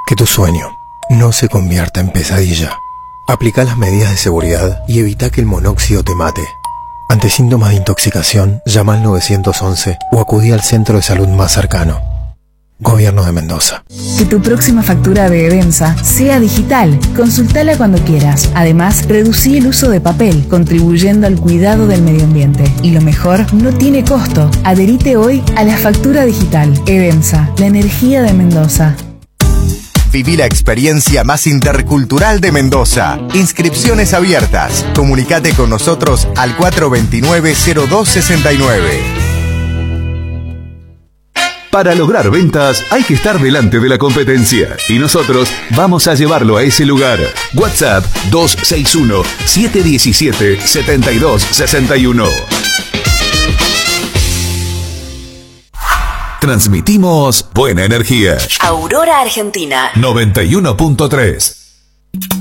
Que tu sueño no se convierta en pesadilla. Aplica las medidas de seguridad y evita que el monóxido te mate. Ante síntomas de intoxicación, llama al 911 o acudí al centro de salud más cercano. Gobierno de Mendoza. Que tu próxima factura de Edensa sea digital. Consultala cuando quieras. Además, reducí el uso de papel, contribuyendo al cuidado del medio ambiente. Y lo mejor, no tiene costo. Adherite hoy a la factura digital. Edensa, la energía de Mendoza. Viví la experiencia más intercultural de Mendoza. Inscripciones abiertas. Comunicate con nosotros al 429-0269. Para lograr ventas hay que estar delante de la competencia y nosotros vamos a llevarlo a ese lugar. WhatsApp 261-717-7261. Transmitimos buena energía. Aurora Argentina 91.3.